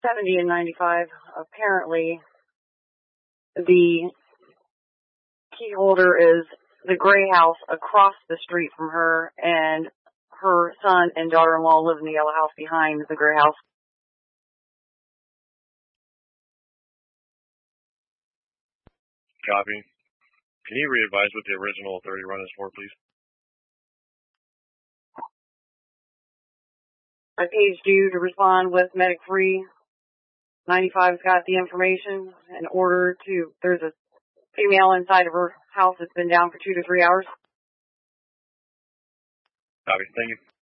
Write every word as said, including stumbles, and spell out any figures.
seventy and ninety-five, apparently the key holder is the gray house across the street from her, and her son and daughter-in-law live in the yellow house behind the gray house. Copy. Can you re-advise what the original authority run is for, please? I paged you to respond with medic free. ninety-five's got the information in order to, there's a female inside of her house that's been down for two to three hours. Copy. Thank you.